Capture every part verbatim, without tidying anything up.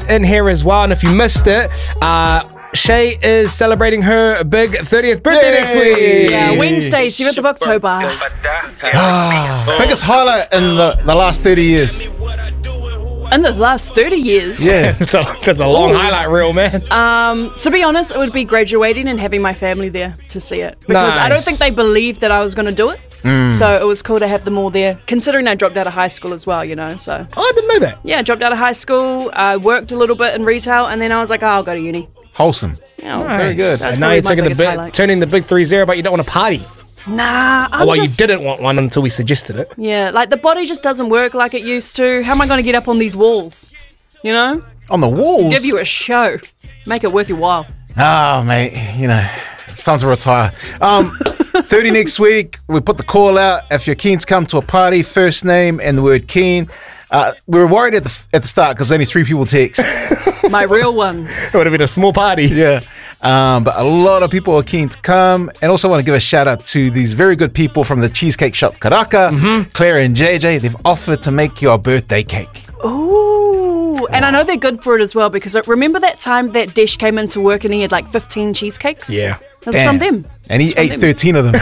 in here as well. And if you missed it, uh, Shay is celebrating her big thirtieth birthday Yay! next week. Yeah, Wednesday, seventh of October. Ah, biggest highlight in the, the last thirty years. In the last thirty years? Yeah. That's a, that's a long Ooh. highlight reel, man. Um, to be honest, it would be graduating and having my family there to see it. Because Nice. I don't think they believed that I was going to do it. Mm. So it was cool to have them all there, considering I dropped out of high school as well, you know, so. Oh, I didn't know that. Yeah, dropped out of high school, uh, worked a little bit in retail, and then I was like, oh, I'll go to uni. Wholesome. Yeah, Nice. Very good. That's And now you're probably my taking the biggest big, highlight. turning the big three zero, but you don't want to party. Nah, I'm Oh, well, just... you didn't want one until we suggested it. Yeah, like the body just doesn't work like it used to. How am I going to get up on these walls? You know? On the walls? Give you a show. Make it worth your while. Oh, mate, you know, it's time to retire. Um, thirty next week, we put the call out. If you're keen to come to a party, first name and the word keen. Uh, we were worried at the at the start because only three people text. My real ones. It would have been a small party. Yeah. Um, but a lot of people are keen to come. And also want to give a shout out to these very good people from the Cheesecake Shop Karaka, mm-hmm. Claire and J J. They've offered to make you a birthday cake. Ooh. And I know they're good for it as well because remember that time that Desh came into work and he had like fifteen cheesecakes? Yeah. It was from them. And he ate them. thirteen of them.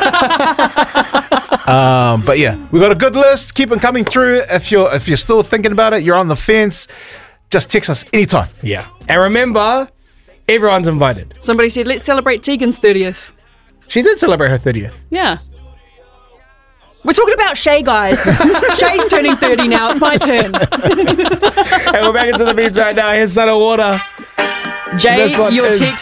um, but yeah, we got a good list. Keep them coming through. If you're if you're still thinking about it, you're on the fence, just text us anytime. Yeah. And remember, everyone's invited. Somebody said, let's celebrate Tegan's thirtieth. She did celebrate her thirtieth. Yeah. We're talking about Shay, guys. Shay's turning thirty now. It's my turn. And we're back into the beats right now. Here's Sun and Water. Jay, This one your is- text